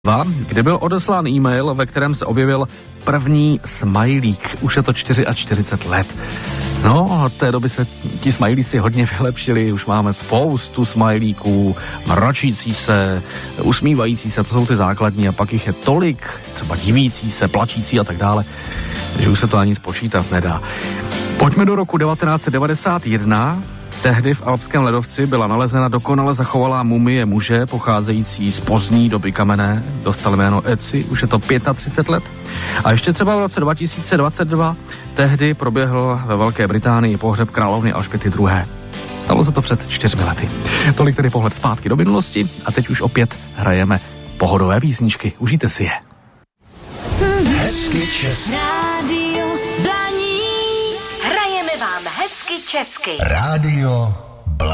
kde byl odeslán e-mail, ve kterém se objevil první smajlík. Už je to 44 let. No, od té doby se ti smajlíci hodně vylepšili, už máme spoustu smajlíků, mračící se, usmívající se, to jsou ty základní, a pak jich je tolik, třeba divící se, plačící a tak dále, že už se to ani spočítat nedá. Pojďme do roku 1991. Tehdy v alpském ledovci byla nalezena dokonale zachovalá mumie muže pocházející z pozdní doby kamenné. Dostal jméno Eci, už je to 35 let. A ještě třeba v roce 2022 tehdy proběhl ve Velké Británii pohřeb královny Alžběty II. Stalo se to před 4 lety. Tolik tedy pohled zpátky do minulosti a teď už opět hrajeme pohodové písničky. Užijte si je. Hezky česky. Rádio Blaník. Hrajeme vám hezky česky. Rádio